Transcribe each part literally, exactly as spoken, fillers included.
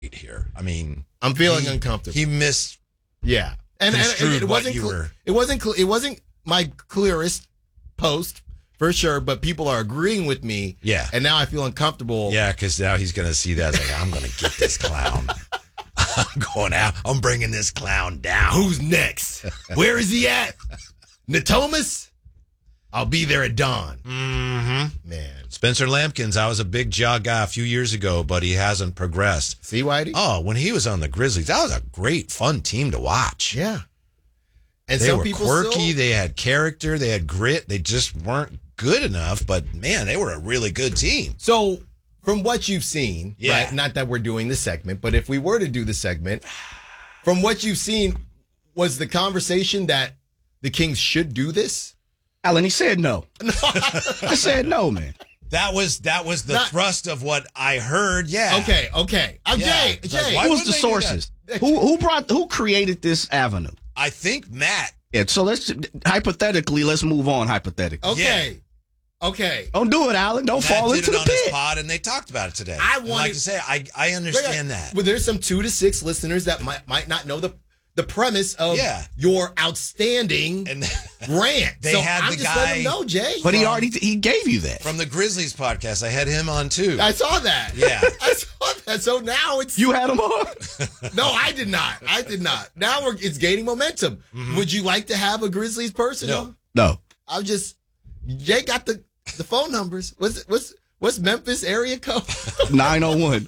here. I mean, I'm feeling he, uncomfortable. He missed. Yeah, and, and, and it wasn't. You cl- were. It wasn't. Cl- it wasn't my clearest post for sure. But people are agreeing with me. Yeah, and now I feel uncomfortable. Yeah, because now he's going to see that. Like, I'm going to get this clown. I'm going out. I'm bringing this clown down. Who's next? Where is he at? Natomas? I'll be there at dawn. Mm-hmm. Man. Spencer Lampkins, I was a big jaw guy a few years ago, but he hasn't progressed. See, Whitey? Oh, when he was on the Grizzlies, that was a great, fun team to watch. Yeah. And they some were people quirky. Still... They had character. They had grit. They just weren't good enough, but, man, they were a really good team. So, from what you've seen, yeah. right? Not that we're doing the segment, but if we were to do the segment, from what you've seen, was the conversation that the Kings should do this? Alan, he said no. I said no, man. That was that was the Not, thrust of what I heard. Yeah. Okay. Okay. I'm yeah. Jay. Jay. Who was the sources? Who who brought? Who created this avenue? I think Matt. Yeah. So let's hypothetically let's move on. Hypothetically. Okay. Yeah. Okay. Don't do it, Alan. Don't Matt fall did into it the on pit. His pod, and they talked about it today. I wanted like to say I I understand wait, that. Well, there's some two to six listeners that might might not know the. The premise of yeah. your outstanding and rant. They so had I'm the just guy, letting them know, Jay. But he already he gave you that from the Grizzlies podcast. I had him on too. I saw that. Yeah, I saw that. So now it's you had him on. No, I did not. I did not. Now we're it's gaining momentum. Mm-hmm. Would you like to have a Grizzlies person? No, no. I'm just Jay got the the phone numbers. What's what's what's Memphis area code? nine oh one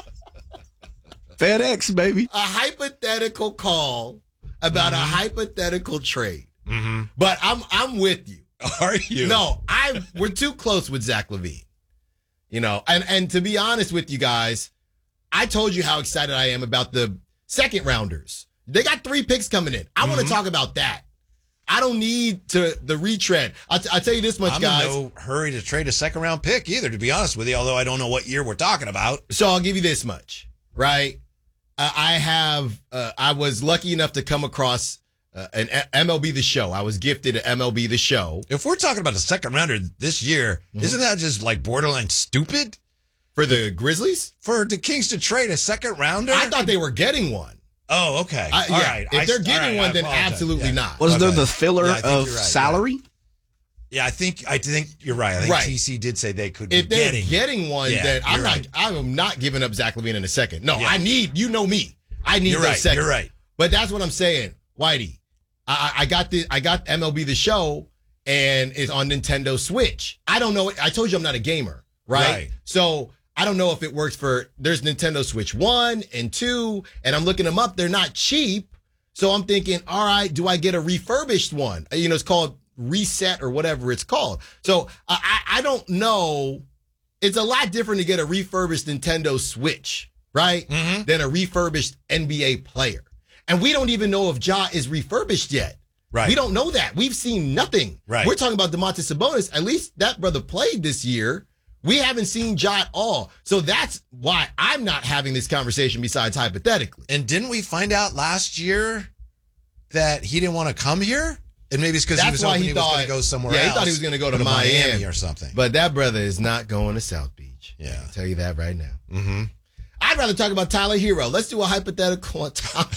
FedEx, baby. A hypothetical call about mm-hmm. a hypothetical trade. Mm-hmm. But I'm I'm with you. Are you? No, I we're too close with Zach LaVine. You know, and, and to be honest with you guys, I told you how excited I am about the second rounders. They got three picks coming in. I mm-hmm. want to talk about that. I don't need to the retread. I'll, t- I'll tell you this much, I'm guys. in no hurry to trade a second round pick either, to be honest with you, although I don't know what year we're talking about. So I'll give you this much, right? Uh, I have, uh, I was lucky enough to come across uh, an a- M L B The Show. I was gifted an M L B The Show. If we're talking about a second rounder this year, mm-hmm. isn't that just like borderline stupid? For the Grizzlies? For the Kings to trade a second rounder? I thought they were getting one. Oh, okay. I, all yeah, right. If I, they're getting right, one, then absolutely yeah. not. Was okay. there the filler yeah, of right, salary? Yeah. Yeah, I think I think you're right. I think right. T C did say they could if be they're getting, getting one, yeah, then I'm right. not. I'm not giving up Zach LaVine in a second. No, yeah. I need. You know me. I need you're those right, seconds. You're right. But that's what I'm saying, Whitey. I, I got the. I got M L B The Show, and it's on Nintendo Switch. I don't know. I told you I'm not a gamer, right? Right. So I don't know if it works for. There's Nintendo Switch one and two, and I'm looking them up. They're not cheap. So I'm thinking, all right, do I get a refurbished one? You know, it's called Reset or whatever it's called. So I, I don't know. It's a lot different to get a refurbished Nintendo Switch, right? Mm-hmm. Than a refurbished N B A player. And we don't even know if Ja is refurbished yet. Right. We don't know that. We've seen nothing. Right. We're talking about DeMontis Sabonis. At least that brother played this year. We haven't seen Ja at all. So that's why I'm not having this conversation besides hypothetically. And didn't we find out last year that he didn't want to come here? And maybe it's because he was hoping he, he was going to go somewhere yeah, else. Yeah, he thought he was going to go to, to Miami. Miami or something. But that brother is not going to South Beach. Yeah. I'll tell you that right now. Mm-hmm. I'd rather talk about Tyler Hero. Let's do a hypothetical on Tyler.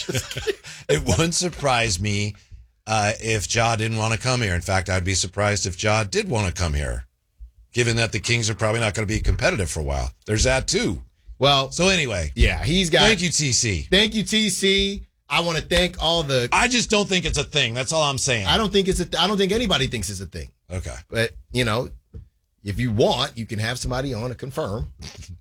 It wouldn't surprise me uh, if Ja didn't want to come here. In fact, I'd be surprised if Ja did want to come here, given that the Kings are probably not going to be competitive for a while. There's that, too. Well, so anyway. Yeah, he's got. Thank you, T C. Thank you, T C. I want to thank all the. I just don't think it's a thing. That's all I'm saying. I don't think it's a. Th- I don't think anybody thinks it's a thing. Okay. But, you know, if you want, you can have somebody on to confirm.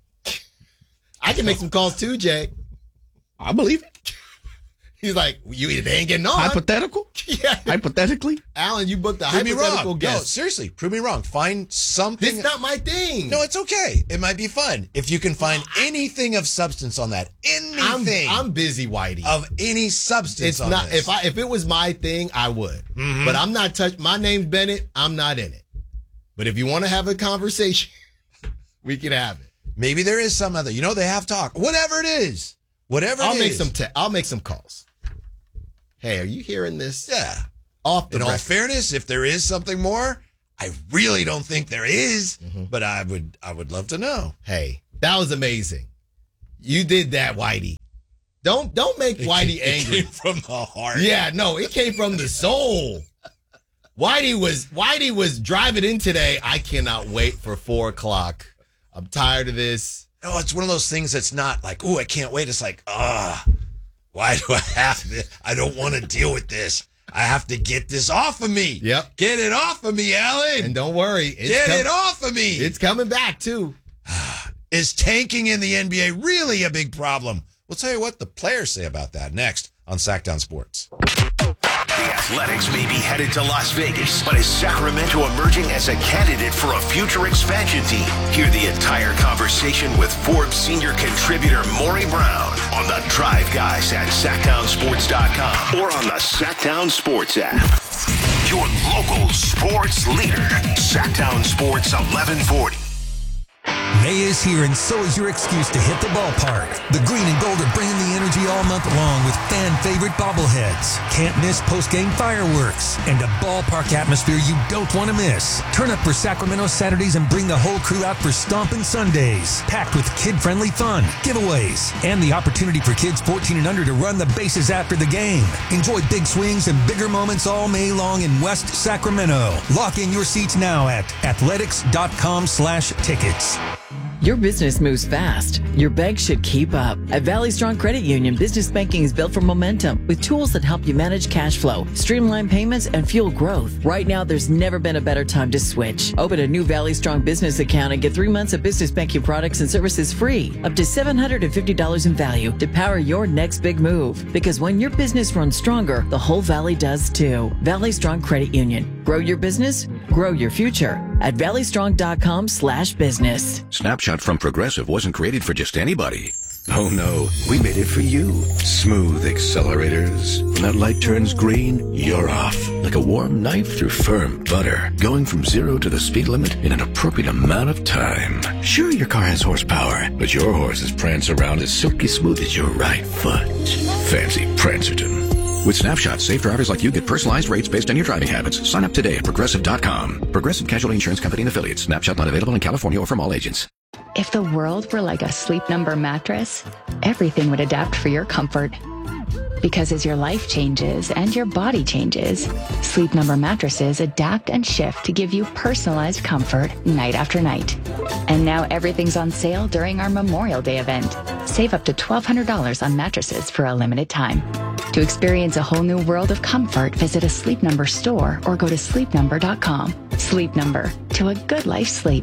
I can make some calls too, Jay. I believe it. He's like, you they ain't getting on. Hypothetical? Yeah. Hypothetically? Alan, you booked the prove hypothetical me guest. No, seriously, prove me wrong. Find something. It's not my thing. No, it's okay. It might be fun. If you can find anything of substance on that. Anything. I'm, I'm busy, Whitey. Of any substance it's on not, this. If I if it was my thing, I would. Mm-hmm. But I'm not touch. My name's Bennett. I'm not in it. But if you want to have a conversation, we can have it. Maybe there is some other. You know, they have talk. Whatever it is. Whatever I'll it make is. some. Te- I'll make some calls. Hey, are you hearing this? Yeah. Off the In record. all fairness, if there is something more, I really don't think there is, mm-hmm. but I would I would love to know. Hey, that was amazing. You did that, Whitey. Don't don't make Whitey It angry. came from the heart. Yeah, no, it came from the soul. Whitey was Whitey was driving in today. I cannot wait for four o'clock. I'm tired of this. No, it's one of those things that's not like, oh, I can't wait. It's like, ah, why do I have to? I don't want to deal with this. I have to get this off of me. Yep. Get it off of me, Alan. And don't worry. It's Get com- it off of me. It's coming back, too. Is tanking in the N B A really a big problem? We'll tell you what the players say about that next on Sacktown Sports. The Athletics may be headed to Las Vegas, but is Sacramento emerging as a candidate for a future expansion team? Hear the entire conversation with Forbes senior contributor Maury Brown on the Drive Guys at Sacktown Sports dot com or on the Sacktown Sports app. Your local sports leader, Sacktown Sports eleven forty. May is here, and so is your excuse to hit the ballpark. The green and gold are bringing the energy all month long with fan-favorite bobbleheads, can't miss post-game fireworks, and a ballpark atmosphere you don't want to miss. Turn up for Sacramento Saturdays and bring the whole crew out for Stompin' Sundays, packed with kid-friendly fun, giveaways, and the opportunity for kids fourteen and under to run the bases after the game. Enjoy big swings and bigger moments all May long in West Sacramento. Lock in your seats now at athletics.com slash tickets. Your business moves fast. Your bank should keep up. At Valley Strong Credit Union, business banking is built for momentum with tools that help you manage cash flow, streamline payments, and fuel growth. Right now, there's never been a better time to switch. Open a new Valley Strong business account and get three months of business banking products and services free, up to seven hundred fifty dollars in value to power your next big move. Because when your business runs stronger, the whole Valley does too. Valley Strong Credit Union. Grow your business, grow your future at valleystrong.com slash business. Snapshot from Progressive wasn't created for just anybody. Oh no, we made it for you. Smooth accelerators. When that light turns green, you're off. Like a warm knife through firm butter. Going from zero to the speed limit in an appropriate amount of time. Sure, your car has horsepower, but your horses prance around as silky smooth as your right foot. Fancy Prancerton. With Snapshot, safe drivers like you get personalized rates based on your driving habits. Sign up today at Progressive dot com. Progressive Casualty Insurance Company and Affiliates. Snapshot not available in California or from all agents. If the world were like a Sleep Number mattress, everything would adapt for your comfort. Because as your life changes and your body changes, Sleep Number mattresses adapt and shift to give you personalized comfort night after night. And now everything's on sale during our Memorial Day event. Save up to twelve hundred dollars on mattresses for a limited time. To experience a whole new world of comfort, visit a Sleep Number store or go to sleep number dot com. Sleep Number, to a good life sleep.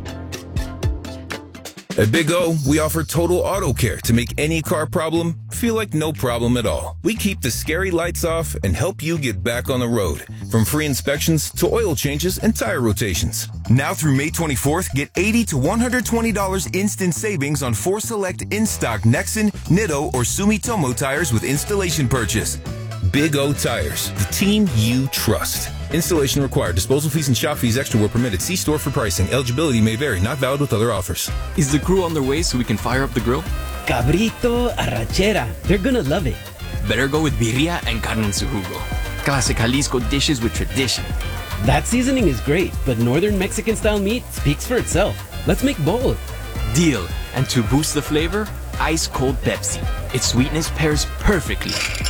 At Big O, we offer total auto care to make any car problem feel like no problem at all. We keep the scary lights off and help you get back on the road. From free inspections to oil changes and tire rotations. Now through May twenty-fourth, get eighty to one hundred twenty dollars instant savings on four select in-stock Nexen, Nitto, or Sumitomo tires with installation purchase. Big O Tires, the team you trust. Installation required. Disposal fees and shop fees extra were permitted. See store for pricing. Eligibility may vary. Not valid with other offers. Is the crew on their way so we can fire up the grill? Cabrito, arrachera. They're gonna love it. Better go with birria and carne en su jugo. Classic Jalisco dishes with tradition. That seasoning is great, but northern Mexican-style meat speaks for itself. Let's make both. Deal. And to boost the flavor, ice-cold Pepsi. Its sweetness pairs perfectly.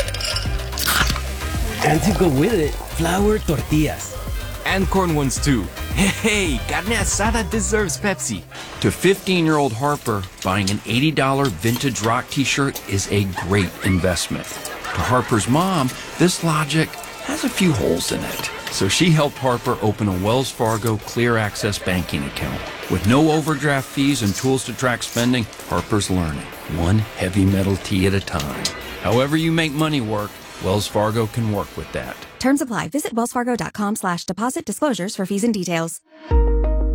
And to go with it, flour tortillas. And corn ones too. Hey, carne asada deserves Pepsi. To fifteen-year-old Harper, buying an eighty dollars vintage rock t-shirt is a great investment. To Harper's mom, this logic has a few holes in it. So she helped Harper open a Wells Fargo Clear Access banking account. With no overdraft fees and tools to track spending, Harper's learning, one heavy metal tea at a time. However you make money work, Wells Fargo can work with that. Terms apply. Visit wellsfargo.com slash deposit disclosures for fees and details.